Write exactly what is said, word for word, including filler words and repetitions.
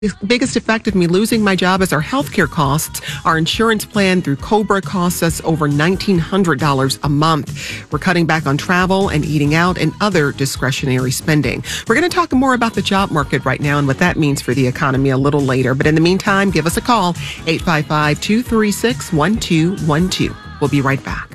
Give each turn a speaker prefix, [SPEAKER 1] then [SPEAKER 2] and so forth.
[SPEAKER 1] The biggest effect of me losing my job is our healthcare costs. Our insurance plan through Cobra costs us over nineteen hundred dollars a month. We're cutting back on travel and eating out and other discretionary spending. We're going to talk more about the job market right now and what that means for the economy a little later. But in the meantime, give us a call, eight five five, two three six, one two one two. We'll be right back.